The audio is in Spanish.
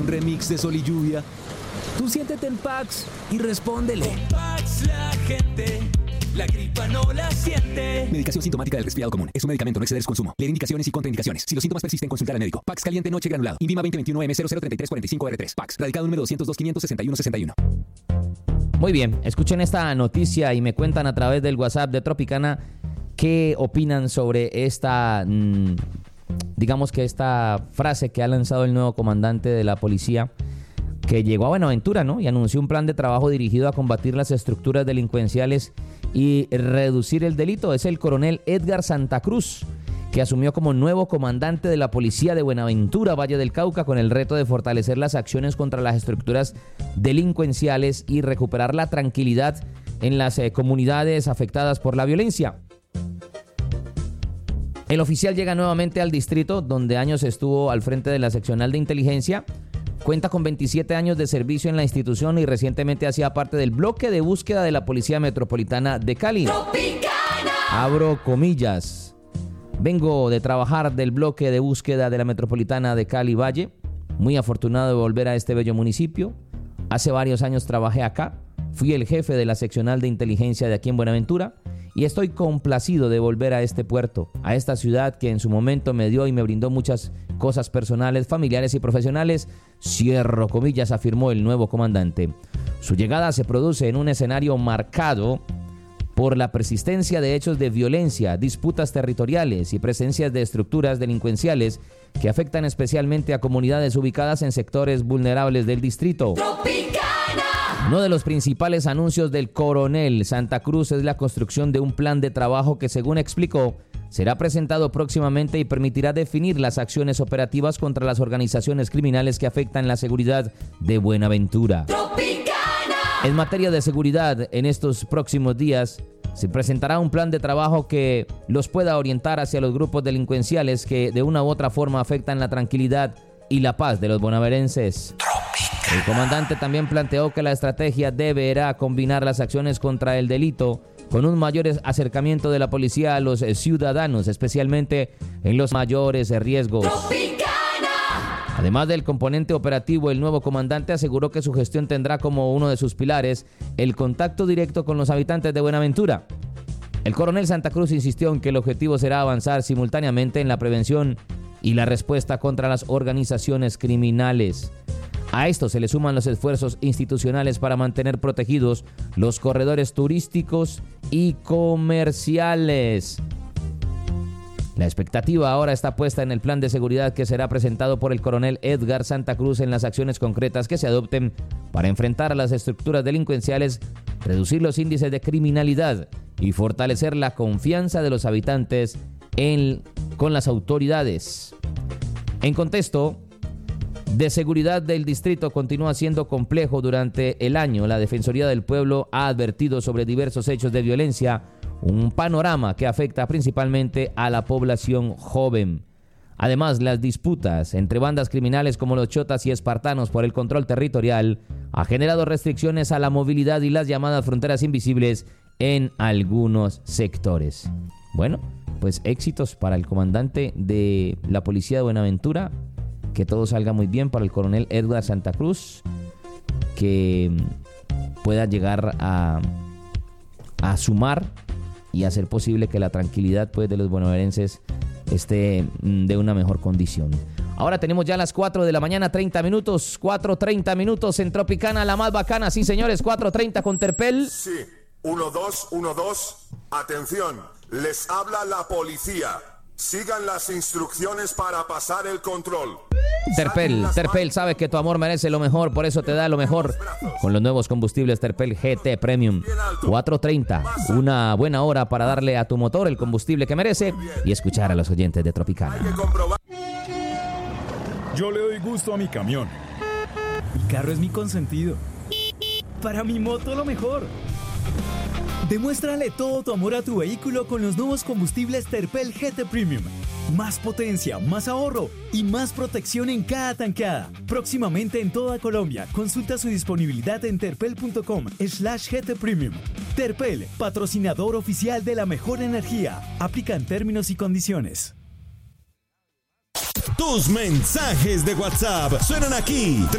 remix de Sol y Lluvia. Tú siéntete en Pax y respóndele. Con Pax la gente, la gripa no la siente. Medicación sintomática del resfriado común. Es un medicamento, no exceder su consumo. Leer indicaciones y contraindicaciones. Si los síntomas persisten, consultar al médico. Pax caliente noche granulado. INVIMA 2021M003345R3. Pax. Radicado número 202-561-61. Muy bien, escuchen esta noticia y me cuentan a través del WhatsApp de Tropicana qué opinan sobre esta, digamos que esta frase que ha lanzado el nuevo comandante de la policía, que llegó a Buenaventura, ¿no? Y anunció un plan de trabajo dirigido a combatir las estructuras delincuenciales y reducir el delito. Es el coronel Edgar Santa Cruz, que asumió como nuevo comandante de la policía de Buenaventura, Valle del Cauca, con el reto de fortalecer las acciones contra las estructuras delincuenciales y recuperar la tranquilidad en las comunidades afectadas por la violencia. El oficial llega nuevamente al distrito, donde años estuvo al frente de la seccional de inteligencia. Cuenta con 27 años de servicio en la institución y recientemente hacía parte del bloque de búsqueda de la Policía Metropolitana de Cali. Tropicana. Abro comillas. Vengo de trabajar del bloque de búsqueda de la Metropolitana de Cali Valle. Muy afortunado de volver a este bello municipio. Hace varios años trabajé acá. Fui el jefe de la seccional de inteligencia de aquí en Buenaventura. Y estoy complacido de volver a este puerto, a esta ciudad que en su momento me dio y me brindó muchas cosas personales, familiares y profesionales. Cierro comillas, afirmó el nuevo comandante. Su llegada se produce en un escenario marcado por la persistencia de hechos de violencia, disputas territoriales y presencias de estructuras delincuenciales que afectan especialmente a comunidades ubicadas en sectores vulnerables del distrito. Tropicana. Uno de los principales anuncios del coronel Santa Cruz es la construcción de un plan de trabajo que, según explicó, será presentado próximamente y permitirá definir las acciones operativas contra las organizaciones criminales que afectan la seguridad de Buenaventura. Tropicana. En materia de seguridad, en estos próximos días se presentará un plan de trabajo que los pueda orientar hacia los grupos delincuenciales que de una u otra forma afectan la tranquilidad y la paz de los bonaverenses. El comandante también planteó que la estrategia deberá combinar las acciones contra el delito con un mayor acercamiento de la policía a los ciudadanos, especialmente en los mayores riesgos. Tropicana. Además del componente operativo, el nuevo comandante aseguró que su gestión tendrá como uno de sus pilares el contacto directo con los habitantes de Buenaventura. El coronel Santa Cruz insistió en que el objetivo será avanzar simultáneamente en la prevención y la respuesta contra las organizaciones criminales. A esto se le suman los esfuerzos institucionales para mantener protegidos los corredores turísticos y comerciales. La expectativa ahora está puesta en el plan de seguridad que será presentado por el coronel Edgar Santa Cruz en las acciones concretas que se adopten para enfrentar a las estructuras delincuenciales, reducir los índices de criminalidad y fortalecer la confianza de los habitantes con las autoridades. En contexto de seguridad del distrito continúa siendo complejo. Durante el año, la Defensoría del Pueblo ha advertido sobre diversos hechos de violencia, un panorama que afecta principalmente a la población joven. Además, las disputas entre bandas criminales como los chotas y espartanos por el control territorial ha generado restricciones a la movilidad y las llamadas fronteras invisibles en algunos sectores. Bueno, pues éxitos para el comandante de la policía de Buenaventura. Que todo salga muy bien para el coronel Edgar Santa Cruz, que pueda llegar a sumar y hacer posible que la tranquilidad pues de los bonaerenses esté de una mejor condición. Ahora tenemos ya las 4 de la mañana, 30 minutos, 4:30 minutos en Tropicana, la más bacana, sí señores, 4:30 con Terpel. Sí, 1212, atención, les habla la policía. Sigan las instrucciones para pasar el control. Terpel sabe que tu amor merece lo mejor, por eso te da lo mejor con los nuevos combustibles Terpel GT Premium. 4:30, una buena hora para darle a tu motor el combustible que merece y escuchar a los oyentes de Tropicana. Yo le doy gusto a mi camión. Mi carro es mi consentido. Para mi moto lo mejor. Demuéstrale todo tu amor a tu vehículo con los nuevos combustibles Terpel GT Premium. Más potencia, más ahorro y más protección en cada tanqueada. Próximamente en toda Colombia. Consulta su disponibilidad en terpel.com/GT Premium. Terpel, patrocinador oficial de la mejor energía. Aplican términos y condiciones. Tus mensajes de WhatsApp suenan aquí.